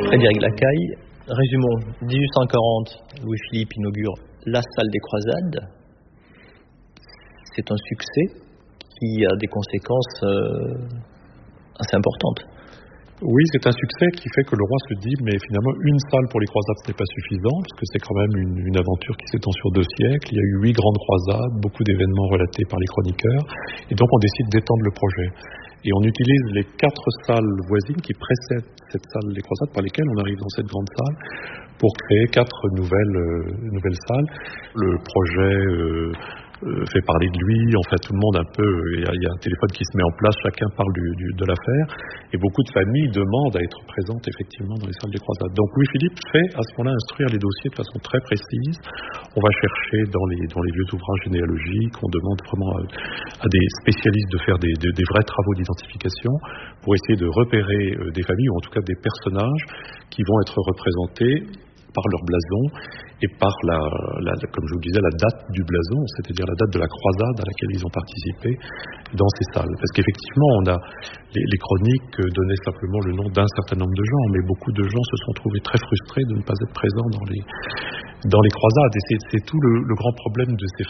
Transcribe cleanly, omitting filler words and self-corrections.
Frédéric Lacaille. Résumons. 1840, Louis-Philippe inaugure la salle des croisades. C'est un succès qui a des conséquences assez importantes. Oui, c'est un succès qui fait que le roi se dit mais finalement une salle pour les croisades ce n'est pas suffisant parce que c'est quand même une aventure qui s'étend sur 2 siècles. Il y a eu 8 grandes croisades, beaucoup d'événements relatés par les chroniqueurs et donc on décide d'étendre le projet. Et on utilise les 4 salles voisines qui précèdent cette salle des croisades par lesquelles on arrive dans cette grande salle pour créer 4 nouvelles salles. Le projet fait parler de lui, enfin tout le monde un peu, il y a un téléphone qui se met en place, chacun parle de l'affaire, et beaucoup de familles demandent à être présentes effectivement dans les salles des croisades. Donc Louis-Philippe fait à ce moment-là instruire les dossiers de façon très précise. On va chercher dans les vieux ouvrages généalogiques, on demande vraiment à des spécialistes de faire des vrais travaux d'identification pour essayer de repérer des familles, ou en tout cas des personnages qui vont être représentés par leur blason et par comme je vous le disais, la date du blason, c'est-à-dire la date de la croisade à laquelle ils ont participé dans ces salles. Parce qu'effectivement, on a les chroniques donnaient simplement le nom d'un certain nombre de gens, mais beaucoup de gens se sont trouvés très frustrés de ne pas être présents dans les croisades. Et c'est tout le grand problème de ces